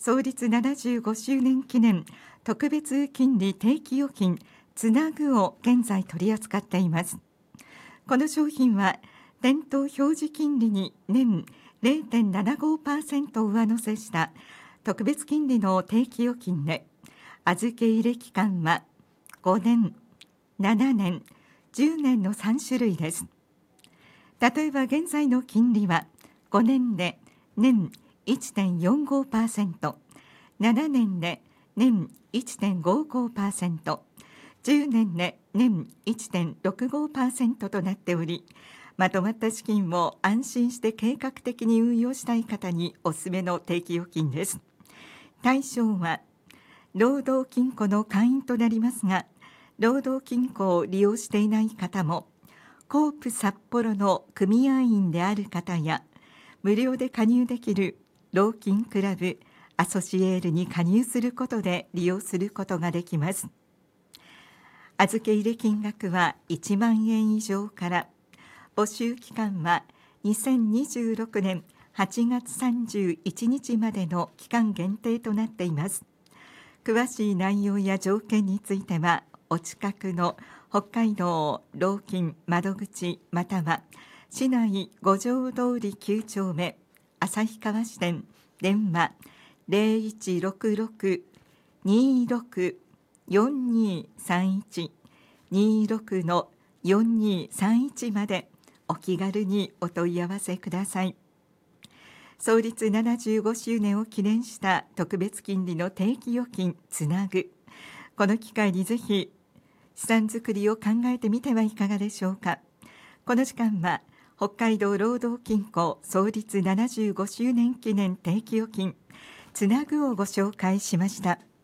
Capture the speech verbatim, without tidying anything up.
創立ななじゅうごしゅうねん記念特別金利定期預金つなぐを現在取り扱っています。この商品は店頭表示金利に年 ゼロてんななごパーセント 上乗せした特別金利の定期預金で、預け入れ期間はごねん、ななねん、じゅうねんのさん種類です。例えば現在の金利はごねんで年 いちてんよんごパーセント、ななねんで年 いちてんごごパーセント、じゅうねんで年 いちてんろくごパーセント となっており、まとまった資金を安心して計画的に運用したい方におすすめの定期預金です。対象は労働金庫の会員となりますが、労働金庫を利用していない方も、コープ札幌の組合員である方や、無料で加入できる労金クラブアソシエールに加入することで利用することができます。預け入れ金額はいちまんえん以上から、募集期間はにせんにじゅうろくねんはちがつさんじゅういちにちまでの期間限定となっています。詳しい内容や条件については、お近くの北海道労金窓口または市内五条通りきゅうちょうめ旭川支店電話 ゼロいちろくろく にーろく よんにーさんいち にーろく のよんにーさんいちまでお気軽にお問い合わせください。創立ななじゅうごしゅうねんを記念した特別金利の定期預金つなぐ、この機会にぜひ資産作りを考えてみてはいかがでしょうか。この時間は北海道労働金庫創立ななじゅうごしゅうねん記念定期預金つなぐをご紹介しました。